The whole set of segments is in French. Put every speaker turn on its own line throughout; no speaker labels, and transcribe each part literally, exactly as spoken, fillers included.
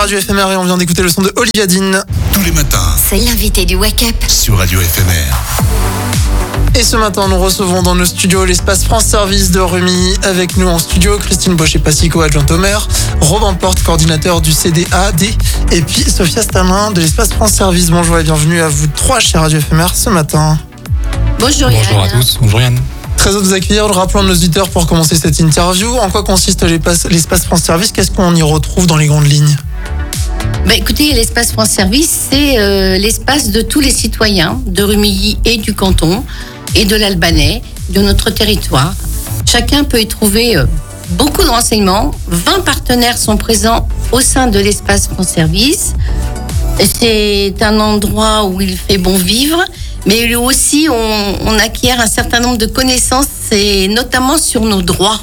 Radio F M R et on vient d'écouter le son de Olivia Dean.
Tous les matins,
C'est l'invité du Wake Up.
sur Radio F M R.
Et ce matin, nous recevons dans nos studios l'espace France Service de Rumilly. Avec nous en studio, Christine Bochet-Passico, adjointe au maire, Robin Porte, coordinateur du C D A D, et puis Sophia Stamin de l'espace France Service. Bonjour et bienvenue à vous trois chez Radio F M R ce matin.
Bonjour Yann.
Bonjour à tous, bonjour Yann.
Très heureux de vous accueillir. Le rappelons à nos auditeurs pour commencer cette interview. En quoi consiste l'espace France Service? Qu'est-ce qu'on y retrouve dans les grandes lignes?
Bah écoutez, l'espace France Service, c'est euh, l'espace de tous les citoyens de Rumilly et du canton et de l'Albanais, de notre territoire. Chacun peut y trouver euh, beaucoup de renseignements. vingt partenaires sont présents au sein de l'espace France Service. C'est un endroit où il fait bon vivre, mais aussi on, on acquiert un certain nombre de connaissances, et notamment sur nos droits.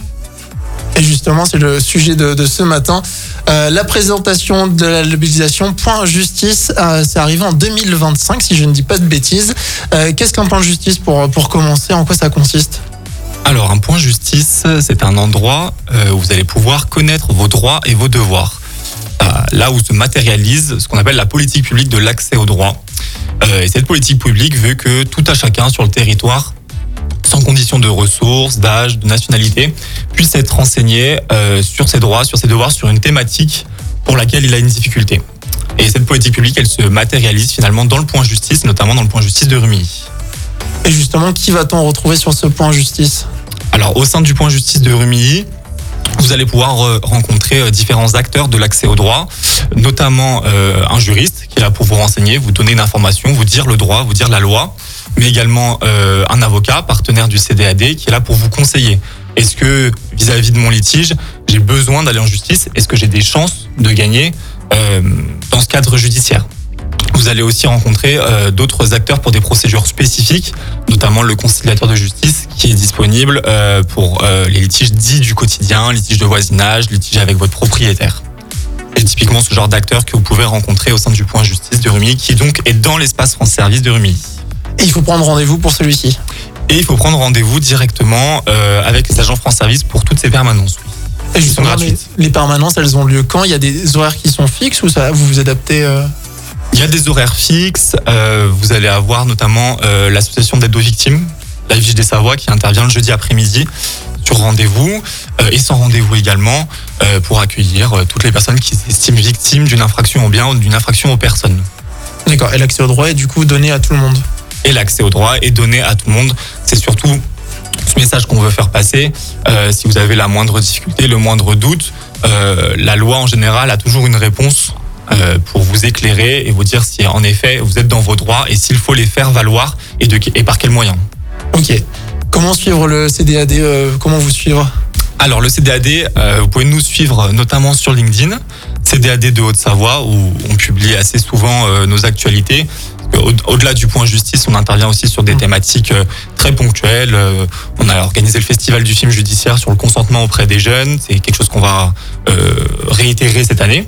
Et justement, c'est le sujet de, de ce matin. Euh, la présentation de la labellisation Point Justice, euh, c'est arrivé en deux mille vingt-cinq, si je ne dis pas de bêtises. Euh, qu'est-ce qu'un point justice pour, pour commencer? En quoi ça consiste?
Alors, un point justice, c'est un endroit euh, où vous allez pouvoir connaître vos droits et vos devoirs. Euh, là où se matérialise ce qu'on appelle la politique publique de l'accès aux droits. Euh, et cette politique publique veut que tout à chacun sur le territoire, sans condition de ressources, d'âge, de nationalité, puisse être renseigné euh, sur ses droits, sur ses devoirs, sur une thématique pour laquelle il a une difficulté. Et cette politique publique, elle se matérialise finalement dans le point justice, notamment dans le point justice de Rumilly.
Et justement, qui va-t-on retrouver sur ce point justice?
Alors, au sein du point justice de Rumilly, vous allez pouvoir euh, rencontrer euh, différents acteurs de l'accès au droit, notamment euh, un juriste qui est là pour vous renseigner, vous donner une information, vous dire le droit, vous dire la loi, mais également euh, un avocat, partenaire du C D A D, qui est là pour vous conseiller. Est-ce que, vis-à-vis de mon litige, j'ai besoin d'aller en justice? Est-ce que j'ai des chances de gagner euh, dans ce cadre judiciaire? Vous allez aussi rencontrer euh, d'autres acteurs pour des procédures spécifiques, notamment le conciliateur de justice qui est disponible euh, pour euh, les litiges dits du quotidien, litiges de voisinage, litiges avec votre propriétaire. C'est typiquement ce genre d'acteur que vous pouvez rencontrer au sein du point justice de Rumilly, qui donc est dans l'espace France Service de Rumilly.
Et il faut prendre rendez-vous pour celui-ci.
Et il faut prendre rendez-vous directement euh, avec les agents France Service pour toutes ces permanences. Oui.
Et justement, les, les permanences, elles ont lieu quand? Il y a des horaires qui sont fixes ou ça, vous vous adaptez euh...
Il y a des horaires fixes. Euh, vous allez avoir notamment euh, l'association d'aide aux victimes, la F J des Savoie, qui intervient le jeudi après-midi sur rendez-vous euh, et sans rendez-vous également euh, pour accueillir euh, toutes les personnes qui s'estiment victimes d'une infraction au bien ou d'une infraction aux personnes.
D'accord. Et l'accès au droit est du coup donné à tout le monde?
Et l'accès au droit est donné à tout le monde. C'est surtout ce message qu'on veut faire passer. Euh, si vous avez la moindre difficulté, le moindre doute, euh, la loi en général a toujours une réponse euh, pour vous éclairer et vous dire si en effet vous êtes dans vos droits et s'il faut les faire valoir et, de, et par quels moyens.
Ok. Comment suivre le C D A D euh, Comment vous suivre?
Alors le C D A D, euh, vous pouvez nous suivre notamment sur LinkedIn, C D A D de Haute-Savoie, où on publie assez souvent euh, nos actualités. Au- Au-delà du point justice, on intervient aussi sur des thématiques euh, très ponctuelles. Euh, on a organisé le festival du film judiciaire sur le consentement auprès des jeunes. C'est quelque chose qu'on va euh, réitérer cette année.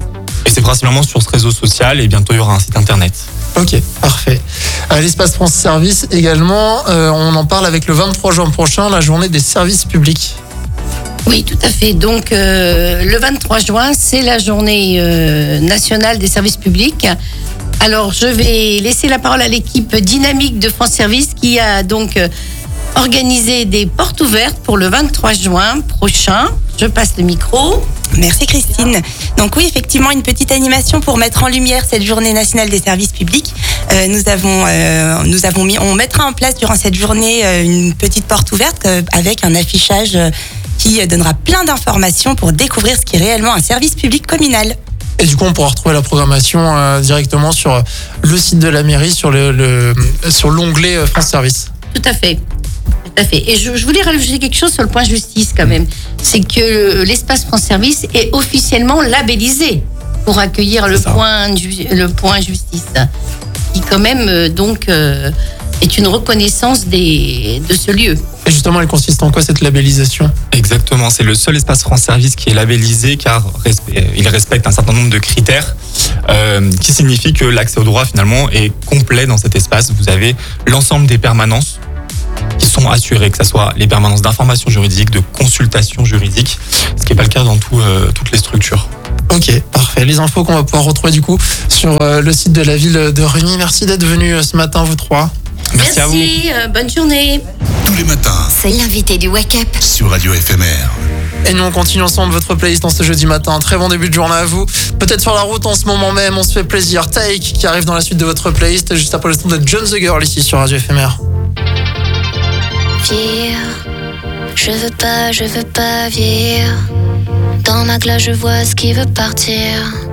Et c'est principalement sur ce réseau social et bientôt il y aura un site internet.
Ok, parfait. Euh, L'espace France Service également, euh, on en parle avec le vingt-trois juin prochain, la journée des services publics.
Oui, tout à fait. Donc, euh, le vingt-trois juin, c'est la journée euh, nationale des services publics. Alors, je vais laisser la parole à l'équipe dynamique de France Service qui a donc euh, organisé des portes ouvertes pour le vingt-trois juin prochain. Je passe le micro.
Merci Christine. Donc oui, effectivement, une petite animation pour mettre en lumière cette journée nationale des services publics. Euh, nous avons, euh, nous avons mis, on mettra en place durant cette journée euh, une petite porte ouverte euh, avec un affichage euh, qui donnera plein d'informations pour découvrir ce qui est réellement un service public communal.
Et du coup, on pourra retrouver la programmation euh, directement sur le site de la mairie, sur le, le sur l'onglet euh, France Service.
Tout à fait. Tout à fait. Et je, je voulais rajouter quelque chose sur le point justice quand même. C'est que l'espace France Service est officiellement labellisé pour accueillir le point, ju- le point justice, qui quand même euh, donc euh, est une reconnaissance des, de ce lieu.
Et justement, elle consiste en quoi cette labellisation?
Exactement, c'est le seul espace France Service qui est labellisé car respe- il respecte un certain nombre de critères euh, qui signifie que l'accès au droit finalement est complet dans cet espace. Vous avez l'ensemble des permanences qui sont assurées, que ce soit les permanences d'information juridique, de consultation juridique, ce qui n'est pas le cas dans tout, euh, toutes les structures.
Ok, parfait. Les des infos qu'on va pouvoir retrouver du coup sur euh, le site de la ville de Rumi. Merci d'être venus euh, ce matin, vous trois.
Merci, à vous.
euh, bonne journée.
Tous les matins
C'est l'invité du Wake Up.
sur Radio F M R.
Et nous, on continue ensemble votre playlist en ce jeudi matin. Très bon début de journée à vous. Peut-être sur la route en ce moment même, on se fait plaisir. Take qui arrive dans la suite de votre playlist, juste après le son de John the Girl ici sur Radio F M R.
Vieillir, je veux pas, je veux pas vieillir. Dans ma glace, je vois ce qui veut partir.